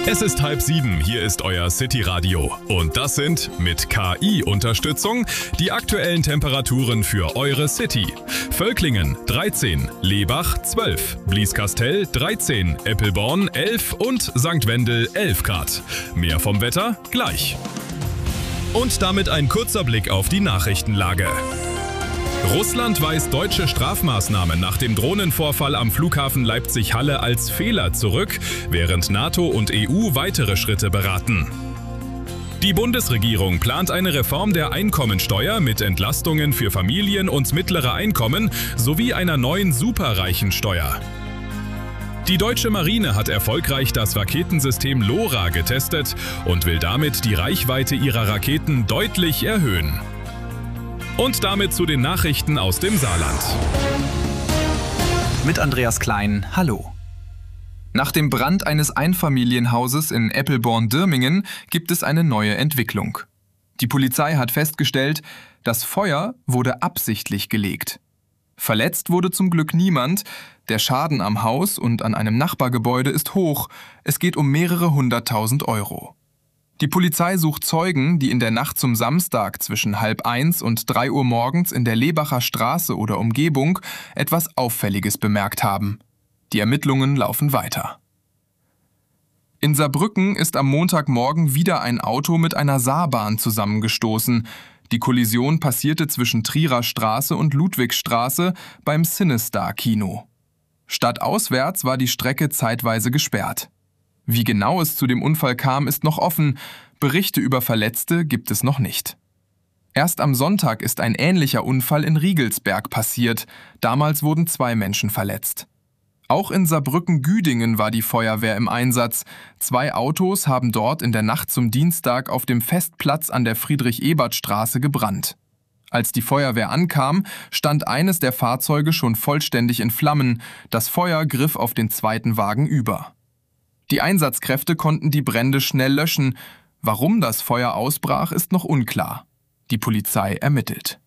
Es ist 6:30, hier ist euer City-Radio. Und das sind mit KI-Unterstützung die aktuellen Temperaturen für eure City. Völklingen 13, Lebach 12, Blieskastel 13, Eppelborn 11 und St. Wendel 11 Grad. Mehr vom Wetter gleich. Und damit ein kurzer Blick auf die Nachrichtenlage. Russland weist deutsche Strafmaßnahmen nach dem Drohnenvorfall am Flughafen Leipzig-Halle als Fehler zurück, während NATO und EU weitere Schritte beraten. Die Bundesregierung plant eine Reform der Einkommensteuer mit Entlastungen für Familien und mittlere Einkommen sowie einer neuen Superreichensteuer. Die deutsche Marine hat erfolgreich das Raketensystem LoRa getestet und will damit die Reichweite ihrer Raketen deutlich erhöhen. Und damit zu den Nachrichten aus dem Saarland. Mit Andreas Klein, hallo. Nach dem Brand eines Einfamilienhauses in Eppelborn-Dirmingen gibt es eine neue Entwicklung. Die Polizei hat festgestellt, das Feuer wurde absichtlich gelegt. Verletzt wurde zum Glück niemand, der Schaden am Haus und an einem Nachbargebäude ist hoch, es geht um mehrere 100.000 Euro. Die Polizei sucht Zeugen, die in der Nacht zum Samstag zwischen 12:30 und 3 Uhr morgens in der Lebacher Straße oder Umgebung etwas Auffälliges bemerkt haben. Die Ermittlungen laufen weiter. In Saarbrücken ist am Montagmorgen wieder ein Auto mit einer Saarbahn zusammengestoßen. Die Kollision passierte zwischen Trierer Straße und Ludwigstraße beim CineStar-Kino. Stadtauswärts war die Strecke zeitweise gesperrt. Wie genau es zu dem Unfall kam, ist noch offen. Berichte über Verletzte gibt es noch nicht. Erst am Sonntag ist ein ähnlicher Unfall in Riegelsberg passiert. Damals wurden 2 Menschen verletzt. Auch in Saarbrücken-Güdingen war die Feuerwehr im Einsatz. 2 Autos haben dort in der Nacht zum Dienstag auf dem Festplatz an der Friedrich-Ebert-Straße gebrannt. Als die Feuerwehr ankam, stand eines der Fahrzeuge schon vollständig in Flammen. Das Feuer griff auf den zweiten Wagen über. Die Einsatzkräfte konnten die Brände schnell löschen. Warum das Feuer ausbrach, ist noch unklar. Die Polizei ermittelt.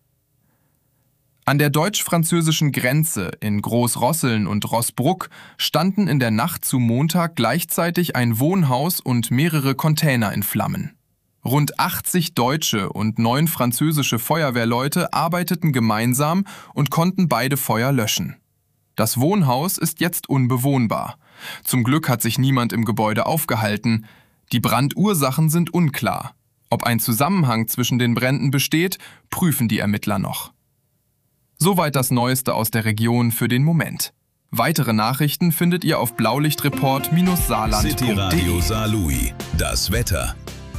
An der deutsch-französischen Grenze in Großrosseln und Roßbruck standen in der Nacht zu Montag gleichzeitig ein Wohnhaus und mehrere Container in Flammen. Rund 80 deutsche und 9 französische Feuerwehrleute arbeiteten gemeinsam und konnten beide Feuer löschen. Das Wohnhaus ist jetzt unbewohnbar. Zum Glück hat sich niemand im Gebäude aufgehalten. Die Brandursachen sind unklar. Ob ein Zusammenhang zwischen den Bränden besteht, prüfen die Ermittler noch. Soweit das Neueste aus der Region für den Moment. Weitere Nachrichten findet ihr auf blaulichtreport-saarland.de. City Radio Saarlouis. Das Wetter.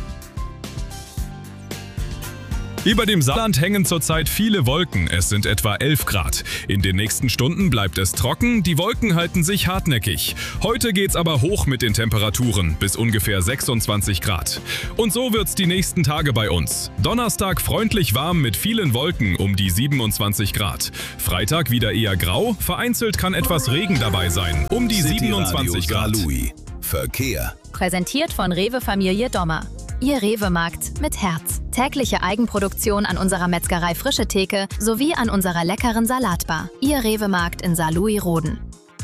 Über dem Saarland hängen zurzeit viele Wolken, es sind etwa 11 Grad. In den nächsten Stunden bleibt es trocken, die Wolken halten sich hartnäckig. Heute geht's aber hoch mit den Temperaturen, bis ungefähr 26 Grad. Und so wird's die nächsten Tage bei uns. Donnerstag freundlich warm mit vielen Wolken um die 27 Grad. Freitag wieder eher grau, vereinzelt kann etwas Regen dabei sein, um die City 27 Radio Grad. Saarlouis. Verkehr. Präsentiert von Rewe-Familie Dommer. Ihr Rewe-Markt mit Herz. Tägliche Eigenproduktion an unserer Metzgerei Frische Theke sowie an unserer leckeren Salatbar. Ihr Rewe-Markt in Saarlouis-Roden.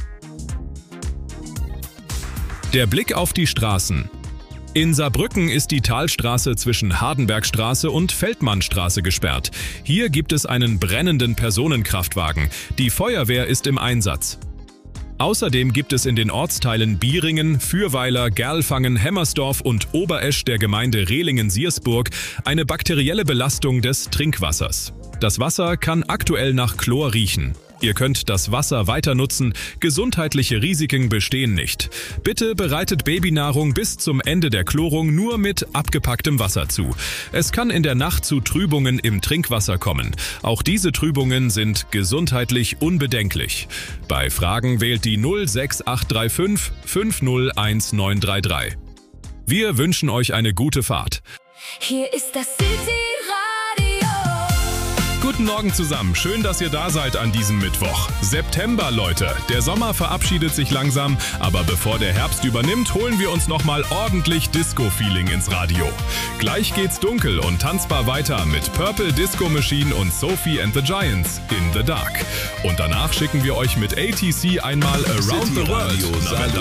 Der Blick auf die Straßen. In Saarbrücken ist die Talstraße zwischen Hardenbergstraße und Feldmannstraße gesperrt. Hier gibt es einen brennenden Personenkraftwagen. Die Feuerwehr ist im Einsatz. Außerdem gibt es in den Ortsteilen Bieringen, Fürweiler, Gerlfangen, Hemmersdorf und Oberesch der Gemeinde Rehlingen-Siersburg eine bakterielle Belastung des Trinkwassers. Das Wasser kann aktuell nach Chlor riechen. Ihr könnt das Wasser weiter nutzen, gesundheitliche Risiken bestehen nicht. Bitte bereitet Babynahrung bis zum Ende der Chlorung nur mit abgepacktem Wasser zu. Es kann in der Nacht zu Trübungen im Trinkwasser kommen. Auch diese Trübungen sind gesundheitlich unbedenklich. Bei Fragen wählt die 06835 501933. Wir wünschen euch eine gute Fahrt. Hier ist das City Radio. Guten Morgen zusammen, schön, dass ihr da seid an diesem Mittwoch. September, Leute, der Sommer verabschiedet sich langsam, aber bevor der Herbst übernimmt, holen wir uns nochmal ordentlich Disco-Feeling ins Radio. Gleich geht's dunkel und tanzbar weiter mit Purple Disco Machine und Sophie and the Giants in the Dark. Und danach schicken wir euch mit ATC einmal Around the World.